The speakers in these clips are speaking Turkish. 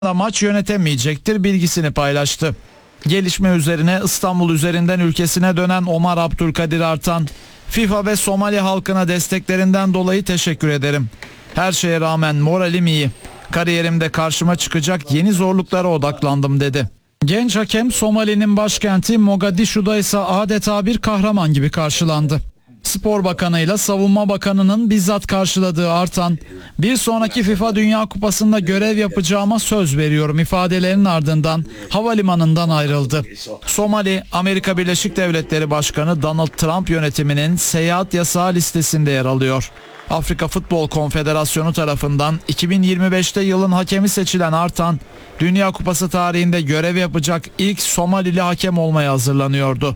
maç yönetemeyecektir bilgisini paylaştı. Gelişme üzerine İstanbul üzerinden ülkesine dönen Omar Abdülkadir Artan, FIFA ve Somali halkına desteklerinden dolayı teşekkür ederim. Her şeye rağmen moralim iyi. Kariyerimde karşıma çıkacak yeni zorluklara odaklandım dedi. Genç hakem Somali'nin başkenti Mogadishu'da ise adeta bir kahraman gibi karşılandı. Spor Bakanı ile Savunma Bakanı'nın bizzat karşıladığı Artan, bir sonraki FIFA Dünya Kupası'nda görev yapacağıma söz veriyorum ifadelerinin ardından havalimanından ayrıldı. Somali, Amerika Birleşik Devletleri Başkanı Donald Trump yönetiminin seyahat yasağı listesinde yer alıyor. Afrika Futbol Konfederasyonu tarafından 2025'te yılın hakemi seçilen Artan, Dünya Kupası tarihinde görev yapacak ilk Somalili hakem olmaya hazırlanıyordu.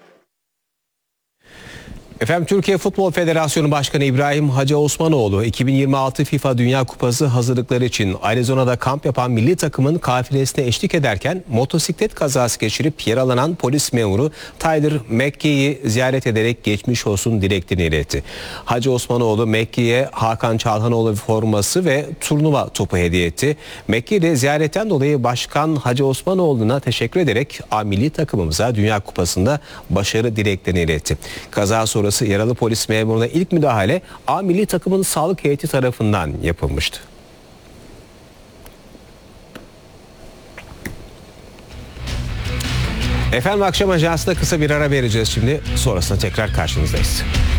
Efendim, Türkiye Futbol Federasyonu Başkanı İbrahim Hacı Osmanoğlu 2026 FIFA Dünya Kupası hazırlıkları için Arizona'da kamp yapan milli takımın kafilesine eşlik ederken motosiklet kazası geçirip yaralanan polis memuru Tyler McGee'yi ziyaret ederek geçmiş olsun dileklerini iletti. Hacı Osmanoğlu McGee'ye Hakan Çalhanoğlu forması ve turnuva topu hediye etti. McGee de ziyaretten dolayı Başkan Hacı Osmanoğlu'na teşekkür ederek milli takımımıza Dünya Kupası'nda başarı dileklerini iletti. Kaza sonrası yaralı polis memuruna ilk müdahale milli takımın sağlık heyeti tarafından yapılmıştı. Efendim, akşam ajansında kısa bir ara vereceğiz şimdi. Sonrasında tekrar karşınızdayız.